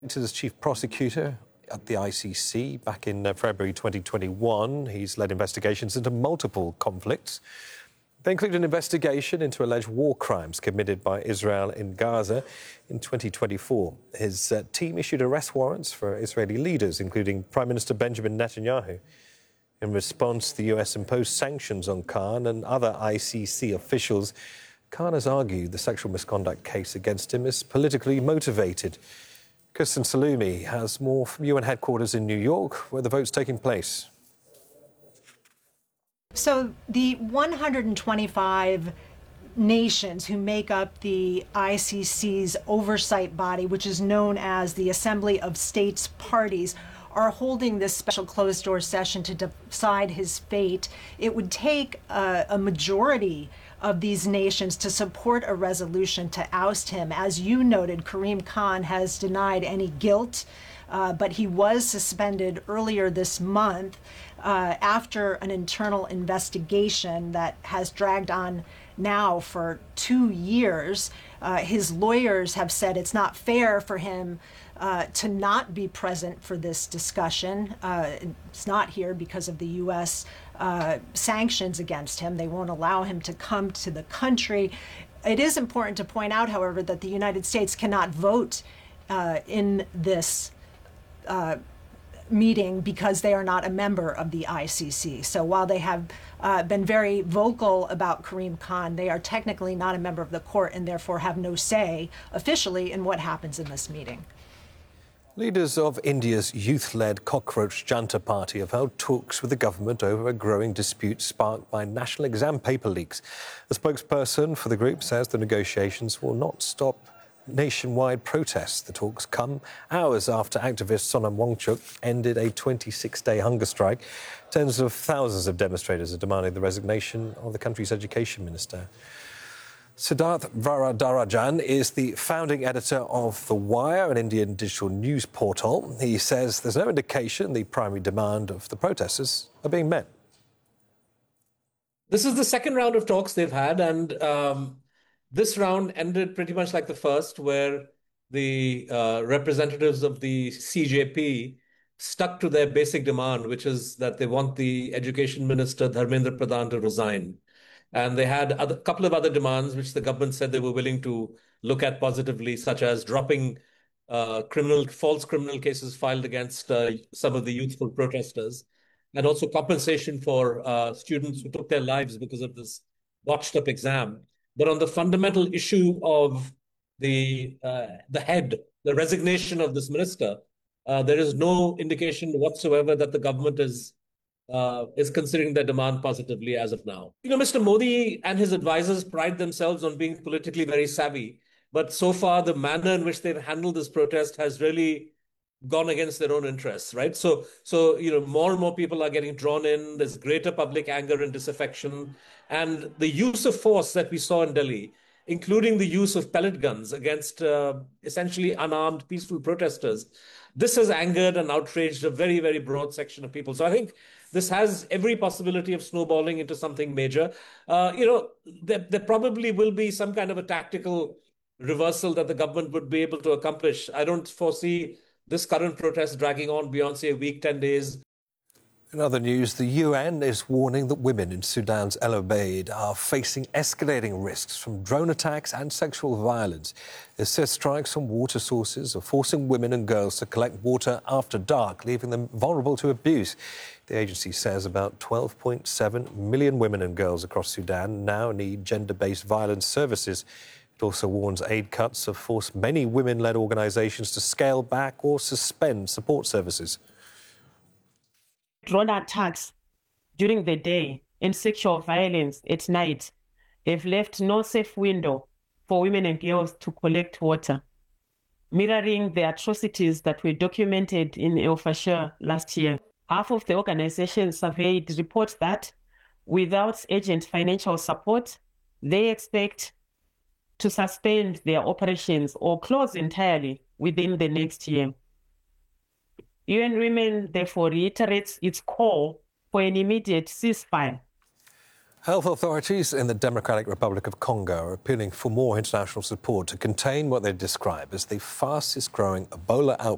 As chief prosecutor at the ICC back in February 2021, he's led investigations into multiple conflicts. They include an investigation into alleged war crimes committed by Israel in Gaza in 2024. His team issued arrest warrants for Israeli leaders, including Prime Minister Benjamin Netanyahu. In response, the US imposed sanctions on Khan and other ICC officials. Khan has argued the sexual misconduct case against him is politically motivated. Kirsten Salumi has more from UN headquarters in New York, where the vote's taking place. So the 125 nations who make up the ICC's oversight body, which is known as the Assembly of States Parties, are holding this special closed-door session to decide his fate. It would take a majority of these nations to support a resolution to oust him. As you noted, Karim Khan has denied any guilt, but he was suspended earlier this month after an internal investigation that has dragged on now for 2 years. His lawyers have said it's not fair for him to not be present for this discussion. It's not here because of the U.S. Sanctions against him. They won't allow him to come to the country. It is important to point out, however, that the United States cannot vote in this meeting because they are not a member of the ICC. So while they have been very vocal about Karim Khan, they are technically not a member of the court and therefore have no say officially in what happens in this meeting. Leaders of India's youth-led Cockroach Janta Party have held talks with the government over a growing dispute sparked by national exam paper leaks. A spokesperson for the group says the negotiations will not stop nationwide protests. The talks come hours after activist Sonam Wangchuk ended a 26-day hunger strike. Tens of thousands of demonstrators are demanding the resignation of the country's education minister. Siddharth Varadarajan is the founding editor of The Wire, an Indian digital news portal. He says there's no indication the primary demand of the protesters are being met. This is the second round of talks they've had, and this round ended pretty much like the first, where the representatives of the CJP stuck to their basic demand, which is that they want the education minister, Dharmendra Pradhan, to resign. And they had a couple of other demands, which the government said they were willing to look at positively, such as dropping false criminal cases filed against some of the youthful protesters, and also compensation for students who took their lives because of this botched-up exam. But on the fundamental issue of the resignation of this minister, there is no indication whatsoever that the government is considering their demand positively as of now. Mr. Modi and his advisors pride themselves on being politically very savvy, but so far the manner in which they've handled this protest has really gone against their own interests, right? So more and more people are getting drawn in. There's greater public anger and disaffection, and the use of force that we saw in Delhi, including the use of pellet guns against essentially unarmed, peaceful protesters. This has angered and outraged a very, very broad section of people. So I think this has every possibility of snowballing into something major. There probably will be some kind of a tactical reversal that the government would be able to accomplish. I don't foresee this current protest dragging on beyond, say, a week, 10 days. In other news, the UN is warning that women in Sudan's El Obeid are facing escalating risks from drone attacks and sexual violence. It says strikes on water sources are forcing women and girls to collect water after dark, leaving them vulnerable to abuse. The agency says about 12.7 million women and girls across Sudan now need gender-based violence services. It also warns aid cuts have forced many women-led organisations to scale back or suspend support services. Drone attacks during the day and sexual violence at night have left no safe window for women and girls to collect water, mirroring the atrocities that were documented in El Fasher last year. Half of the organizations surveyed report that without urgent financial support, they expect to suspend their operations or close entirely within the next year. UN Women therefore reiterates its call for an immediate ceasefire. Health authorities in the Democratic Republic of Congo are appealing for more international support to contain what they describe as the fastest growing Ebola outbreak